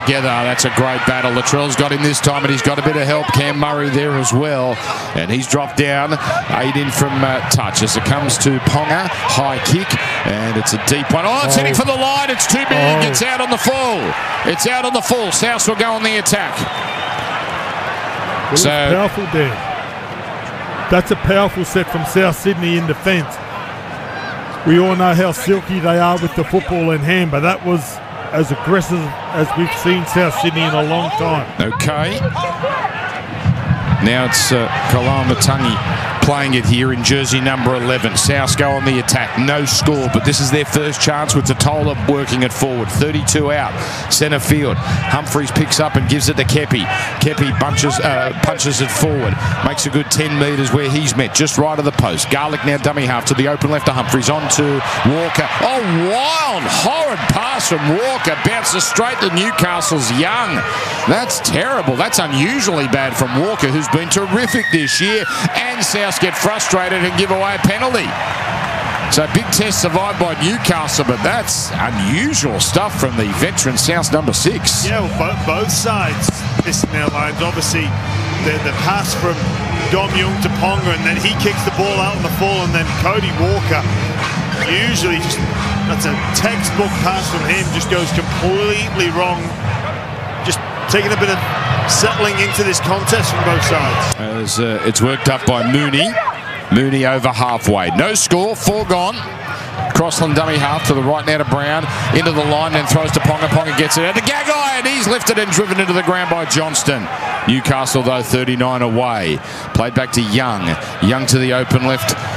Together, that's a great battle. Latrell's got him this time, and he's got a bit of help. Cam Murray there as well, and he's dropped down. Aid in from touch as it comes to Ponga. High kick, and it's a deep one. Oh, it's heading for the line. It's too big. It's out on the full. It's out on the full. South will go on the attack. So powerful there. That's a powerful set from South Sydney in defence. We all know how silky they are with the football in hand, but that was as aggressive as we've seen South Sydney in a long time. Okay. Now it's Kalamatangi playing it here in jersey number 11. South go on the attack. No score, but this is their first chance with Totola working it forward. 32 out. Centre field. Humphreys picks up and gives it to Kepi. Kepi punches it forward. Makes a good 10 metres where he's met. Just right of the post. Garlick now dummy half to the open left to Humphreys. On to Walker. Oh, wild, horrid pass from Walker. Bounces straight to Newcastle's Young. That's terrible. That's unusually bad from Walker, who's been terrific this year. And South get frustrated and give away a penalty. So big test survived by Newcastle, but that's unusual stuff from the veteran South number 6. Yeah, well, both sides missing their lines. Obviously, the pass from Dom Young to Ponga, and then he kicks the ball out on the full, and then Cody Walker, usually just, that's a textbook pass from him, just goes completely wrong. Just taking a bit of settling into this contest from both sides. As it's worked up by Mooney. Mooney over halfway. No score, 4 gone. Crossland dummy half to the right now to Brown. Into the line, then throws to Ponga. Ponga gets it out to Gagai, and he's lifted and driven into the ground by Johnston. Newcastle, though, 39 away. Played back to Young. Young to the open left.